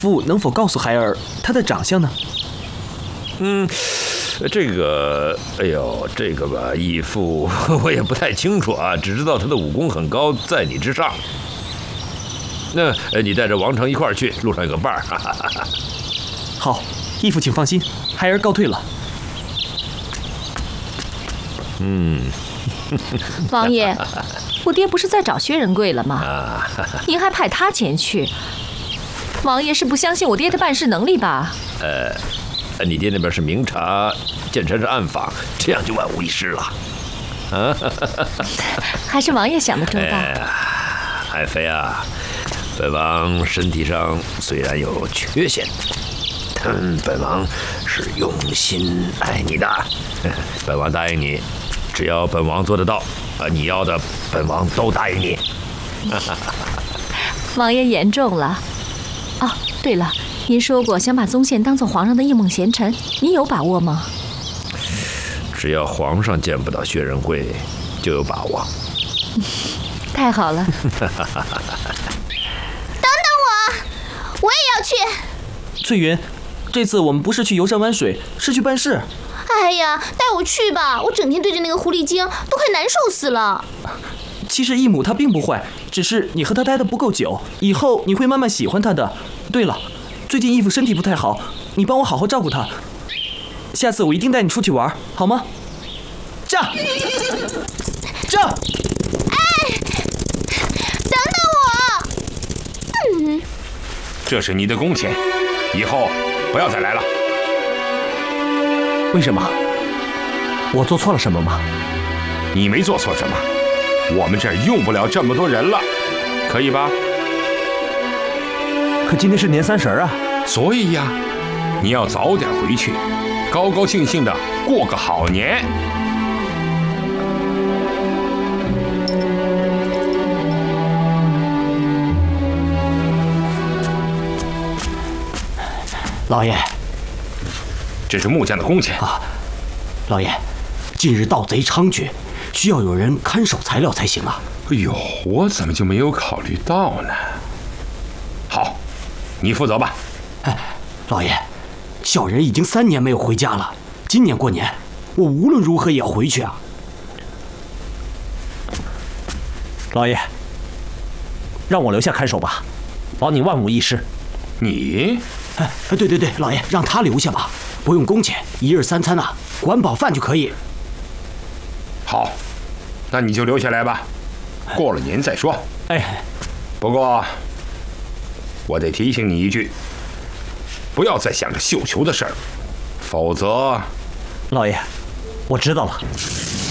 父能否告诉孩儿他的长相呢？ 这个吧，义父我也不太清楚啊，只知道他的武功很高，在你之上。那你带着王成一块儿去，路上有个伴儿。 好，义父请放心，孩儿告退了。 王爷，我爹不是在找薛仁贵了吗？您还派他前去，王爷是不相信我爹的办事能力吧？ 你爹那边是明察，建成是暗访，这样就万无一失了。 还是王爷想的周到。 爱妃啊，本王身体上虽然有缺陷，但本王是用心爱你的。本王答应你，只要本王做得到，你要的本王都答应你。 王爷言重了。哦，对了，您说过想把宗宪当做皇上的一梦贤臣，您有把握吗？ 只要皇上见不到薛仁贵，就有把握。 太好了。 等等我也要去。 翠云，这次我们不是去游山玩水，是去办事。 哎呀，带我去吧！我整天对着那个狐狸精，都快难受死了。 其实义母她并不坏，只是你和她待得不够久，以后你会慢慢喜欢她的。对了，最近义父身体不太好，你帮我好好照顾他。下次我一定带你出去玩，好吗？驾！驾！ 哎，等等我！ 这是你的工钱，以后不要再来了。 为什么？我做错了什么吗？ 你没做错什么，我们这儿用不了这么多人了，可以吧？ 可今天是年30啊。 所以呀，你要早点回去，高高兴兴的过个好年。 老爷， 这是木匠的工钱啊。老爷，近日盗贼猖獗，需要有人看守材料才行啊。 哎呦，我怎么就没有考虑到呢？好，你负责吧。 哎，老爷，小人已经3年没有回家了，今年过年，我无论如何也要回去啊。 老爷，让我留下看守吧，保你万无一失。 你？ 哎，对，老爷，让他留下吧，不用工钱，1日3餐啊，管饱饭就可以。 好，那你就留下来吧，过了年再说。 哎， 不过我得提醒你一句，不要再想着绣球的事儿，否则…… 老爷，我知道了。